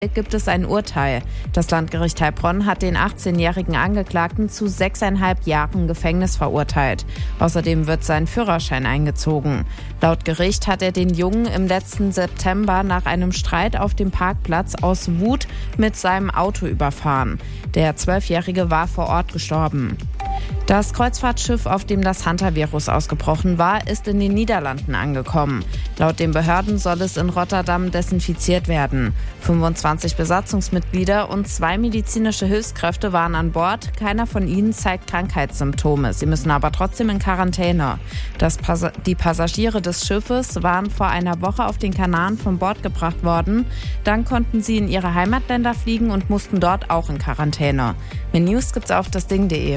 gibt es ein Urteil. Das Landgericht Heilbronn hat den 18-jährigen Angeklagten zu 6,5 Jahren Gefängnis verurteilt. Außerdem wird sein Führerschein eingezogen. Laut Gericht hat er den Jungen im letzten September nach einem Streit auf dem Parkplatz aus Wut mit seinem Auto überfahren. Der 12-Jährige war vor Ort gestorben. Das Kreuzfahrtschiff, auf dem das Hantavirus ausgebrochen war, ist in den Niederlanden angekommen. Laut den Behörden soll es in Rotterdam desinfiziert werden. 25 Besatzungsmitglieder und 2 medizinische Hilfskräfte waren an Bord. Keiner von ihnen zeigt Krankheitssymptome. Sie müssen aber trotzdem in Quarantäne. Die Passagiere des Schiffes waren vor einer Woche auf den Kanaren von Bord gebracht worden. Dann konnten sie in ihre Heimatländer fliegen und mussten dort auch in Quarantäne. Mehr News gibt's auf dasding.de.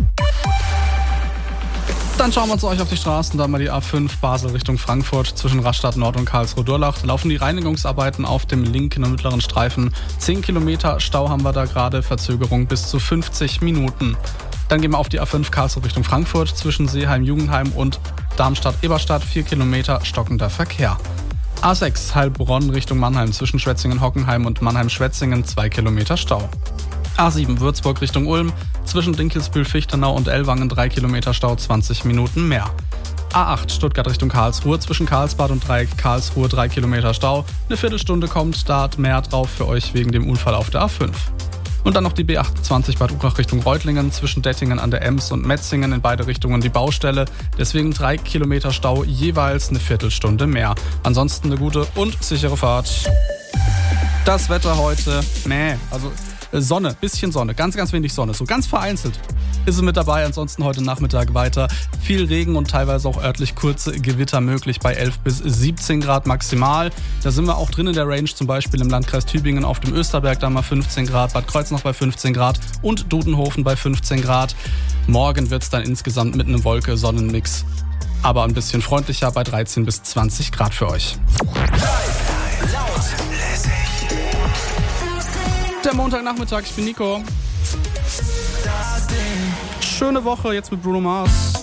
Dann schauen wir uns euch auf die Straßen, da mal die A5 Basel Richtung Frankfurt zwischen Rastatt Nord und Karlsruhe-Durlach. Laufen die Reinigungsarbeiten auf dem linken und mittleren Streifen. 10 Kilometer Stau haben wir da gerade, Verzögerung bis zu 50 Minuten. Dann gehen wir auf die A5 Karlsruhe Richtung Frankfurt zwischen Seeheim-Jugendheim und Darmstadt-Eberstadt. 4 Kilometer stockender Verkehr. A6 Heilbronn Richtung Mannheim zwischen Schwetzingen-Hockenheim und Mannheim-Schwetzingen. 2 Kilometer Stau. A7 Würzburg Richtung Ulm, zwischen Dinkelsbühl-Fichtenau und Ellwangen 3 Kilometer Stau, 20 Minuten mehr. A8 Stuttgart Richtung Karlsruhe, zwischen Karlsbad und Dreieck Karlsruhe 3 Kilometer Stau. Eine Viertelstunde kommt da mehr drauf für euch wegen dem Unfall auf der A5. Und dann noch die B28 Bad Urach Richtung Reutlingen, zwischen Dettingen an der Ems und Metzingen in beide Richtungen die Baustelle. Deswegen 3 Kilometer Stau, jeweils eine Viertelstunde mehr. Ansonsten eine gute und sichere Fahrt. Das Wetter heute, Sonne, bisschen Sonne, ganz, ganz wenig Sonne, so ganz vereinzelt ist es mit dabei. Ansonsten heute Nachmittag weiter viel Regen und teilweise auch örtlich kurze Gewitter möglich bei 11 bis 17 Grad maximal. Da sind wir auch drin in der Range, zum Beispiel im Landkreis Tübingen auf dem Österberg, da mal 15 Grad, Bad Kreuznach bei 15 Grad und Dudenhofen bei 15 Grad. Morgen wird es dann insgesamt mit einem Wolke-Sonnenmix, aber ein bisschen freundlicher bei 13 bis 20 Grad für euch. Der Montagnachmittag, ich bin Nico. Schöne Woche jetzt mit Bruno Mars.